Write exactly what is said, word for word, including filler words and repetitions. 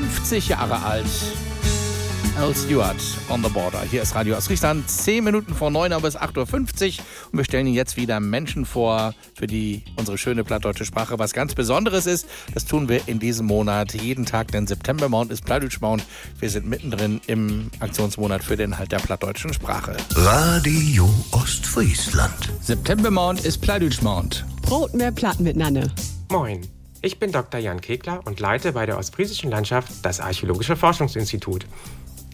fünfzig Jahre alt. Al Stewart, On the Border. Hier ist Radio aus Friesland, zehn Minuten vor neun, aber es ist acht Uhr fünfzig. Und wir stellen Ihnen jetzt wieder Menschen vor, für die unsere schöne plattdeutsche Sprache was ganz Besonderes ist. Das tun wir in diesem Monat jeden Tag, denn Septembermond ist Plattdeutschmond. Wir sind mittendrin im Aktionsmonat für den Halt der plattdeutschen Sprache. Radio Ostfriesland. Septembermond ist Plattdeutschmond. Brot mehr Platten mit Nanne. Moin, ich bin Doktor Jan Kegler und leite bei der Ostfriesischen Landschaft das Archäologische Forschungsinstitut.